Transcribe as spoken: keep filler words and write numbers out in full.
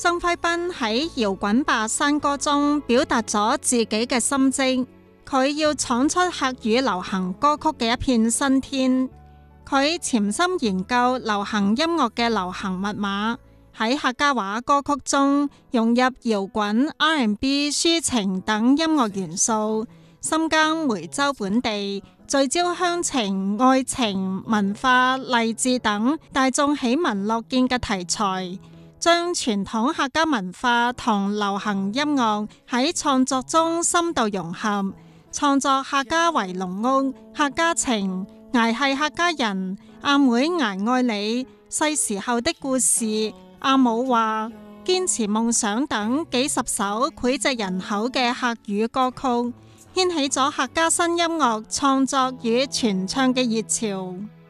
曾輝斌喺搖滾吧山歌中表達咗自己嘅心跡，佢要闖出客語流行歌曲嘅一片新天。佢潛心研究流行音樂嘅流行密碼，喺客家話歌曲中融入搖滾、R and B、抒情等音樂元素，深耕梅州本地，聚焦鄉情、愛情、文化、勵志等大眾喜聞樂見嘅題材，將傳統客家文化同流行音樂喺創作中深度融合，創作客家圍爐屋、客家情、捱係客家人、阿妹捱愛你、細時候的故事、阿母話、堅持夢想等幾十首膾炙人口嘅客語歌曲，掀起咗客家新音樂創作與傳唱嘅熱潮。